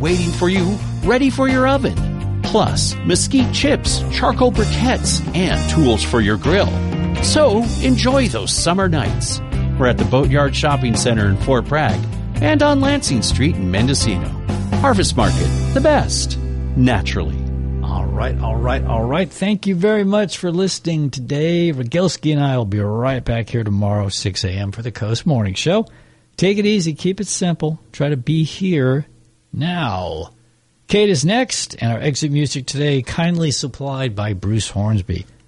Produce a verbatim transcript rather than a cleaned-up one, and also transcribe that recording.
waiting for you, ready for your oven. Plus, mesquite chips, charcoal briquettes, and tools for your grill. So, enjoy those summer nights. We're at the Boatyard Shopping Center in Fort Bragg and on Lansing Street in Mendocino. Harvest Market, the best, naturally. All right, all right, all right. Thank you very much for listening today. Rogelski and I will be right back here tomorrow, six a.m. for the Coast Morning Show. Take it easy. Keep it simple. Try to be here now. Kate is next, and our exit music today kindly supplied by Bruce Hornsby.